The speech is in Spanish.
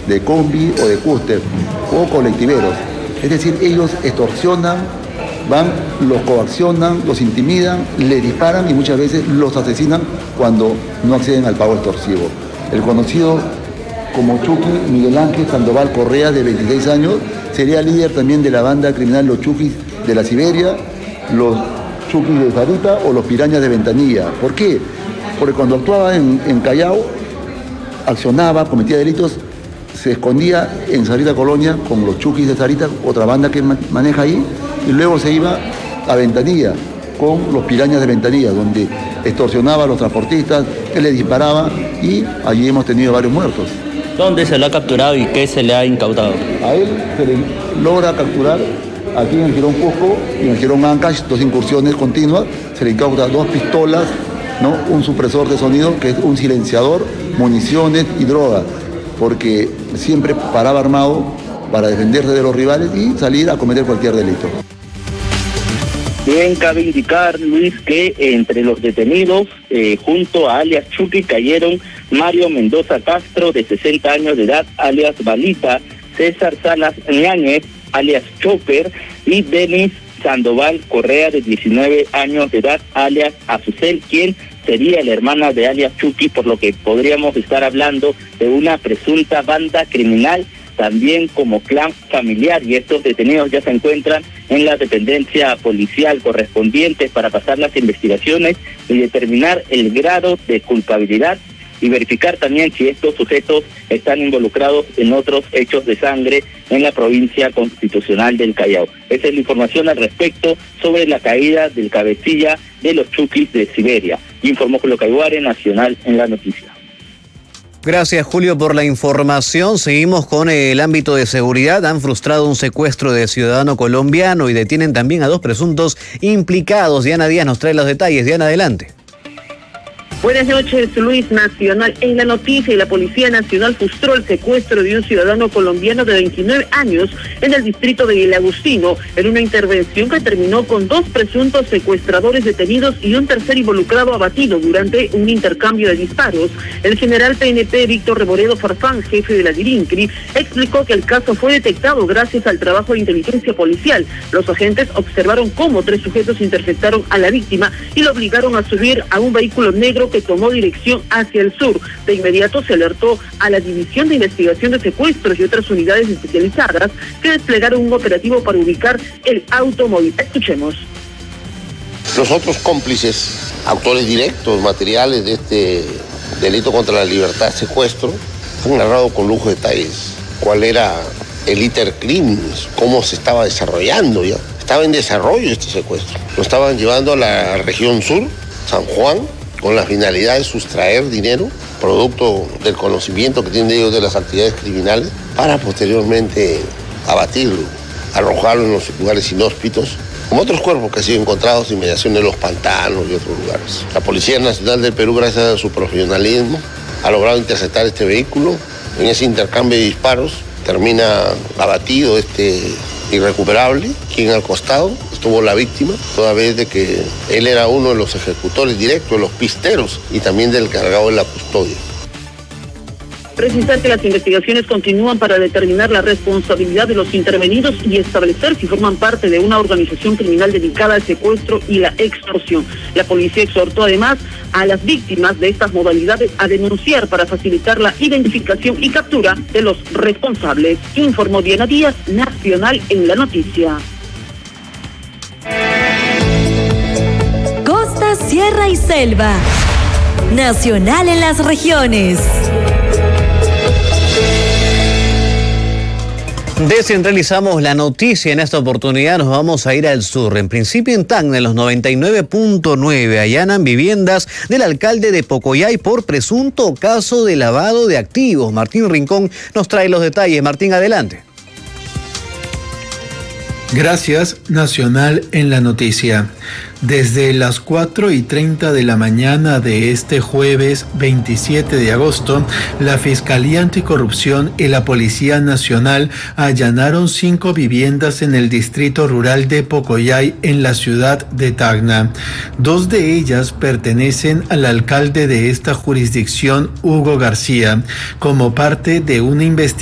de combi o de cúster, o colectiveros. Es decir, ellos extorsionan, los coaccionan, los intimidan, les disparan y muchas veces los asesinan cuando no acceden al pago extorsivo. El conocido como Chucky, Miguel Ángel Sandoval Correa, de 26 años, sería líder también de la banda criminal Los Chuquis de la Siberia, los Chuquis de Sarita o los Pirañas de Ventanilla. ¿Por qué? Porque cuando actuaba en Callao, accionaba, cometía delitos, se escondía en Sarita Colonia con los Chuquis de Sarita, otra banda que maneja ahí, y luego se iba a Ventanilla con los Pirañas de Ventanilla, donde extorsionaba a los transportistas, que les disparaba, y allí hemos tenido varios muertos. ¿Dónde se lo ha capturado y qué se le ha incautado? A él se le logra capturar aquí en el Jirón Cusco y en el Jirón Ancash, 2 incursiones continuas. Se le incauta 2 pistolas, ¿no? Un supresor de sonido, que es un silenciador, municiones y droga, porque siempre paraba armado para defenderse de los rivales y salir a cometer cualquier delito. Bien, cabe indicar, Luis, que entre los detenidos, junto a alias Chucky, cayeron Mario Mendoza Castro, de 60 años de edad, alias Balita, César Salas Ñáñez, alias Chopper, y Denis Sandoval Correa, de 19 años de edad, alias Azucel, quien sería la hermana de alias Chucky, por lo que podríamos estar hablando de una presunta banda criminal, también como clan familiar, y estos detenidos ya se encuentran en la dependencia policial correspondiente para pasar las investigaciones y determinar el grado de culpabilidad y verificar también si estos sujetos están involucrados en otros hechos de sangre en la provincia constitucional del Callao. Esa es la información al respecto sobre la caída del cabecilla de los Chuquis de Siberia. Informó Julio Cayguare, Nacional en la Noticia. Gracias, Julio, por la información. Seguimos con el ámbito de seguridad. Han frustrado un secuestro de ciudadano colombiano y detienen también a 2 presuntos implicados. Diana Díaz nos trae los detalles. Diana, adelante. Buenas noches, Luis. Nacional en la Noticia. Y la Policía Nacional frustró el secuestro de un ciudadano colombiano de 29 años en el distrito de El Agustino, en una intervención que terminó con 2 presuntos secuestradores detenidos y un tercer involucrado abatido durante un intercambio de disparos. El general PNP Víctor Reboredo Farfán, jefe de la DIRINCRI, explicó que el caso fue detectado gracias al trabajo de inteligencia policial. Los agentes observaron cómo 3 sujetos interceptaron a la víctima y lo obligaron a subir a un vehículo negro que tomó dirección hacia el sur. De inmediato se alertó a la División de Investigación de Secuestros y otras unidades especializadas que desplegaron un operativo para ubicar el automóvil. Escuchemos. Los otros cómplices, autores directos, materiales de este delito contra la libertad, secuestro, han narrado con lujo de detalles cuál era el itercrimis, cómo se estaba desarrollando ya. Estaba en desarrollo este secuestro. Lo estaban llevando a la región sur, San Juan, con la finalidad de sustraer dinero, producto del conocimiento que tienen ellos de las actividades criminales, para posteriormente abatirlo, arrojarlo en los lugares inhóspitos, como otros cuerpos que han sido encontrados en inmediación de los pantanos y otros lugares. La Policía Nacional del Perú, gracias a su profesionalismo, ha logrado interceptar este vehículo. En ese intercambio de disparos termina abatido este irrecuperable, quien al costado estuvo la víctima, toda vez de que él era uno de los ejecutores directos, de los pisteros y también del encargado de la custodia. Precisar que las investigaciones continúan para determinar la responsabilidad de los intervenidos y establecer si forman parte de una organización criminal dedicada al secuestro y la extorsión. La policía exhortó además a las víctimas de estas modalidades a denunciar para facilitar la identificación y captura de los responsables. Informó Diana Díaz, Nacional en la Noticia. Costa, Sierra y Selva. Nacional en las regiones. Descentralizamos la noticia. En esta oportunidad nos vamos a ir al sur. En principio en Tacna, en los 99.9, allanan viviendas del alcalde de Pocoyay por presunto caso de lavado de activos. Martín Rincón nos trae los detalles. Martín, adelante. Gracias, Nacional en la Noticia. Desde las 4:30 de la mañana de este jueves 27 de agosto, la Fiscalía Anticorrupción y la Policía Nacional allanaron 5 viviendas en el distrito rural de Pocoyay, en la ciudad de Tacna. 2 de ellas pertenecen al alcalde de esta jurisdicción, Hugo García, como parte de una investigación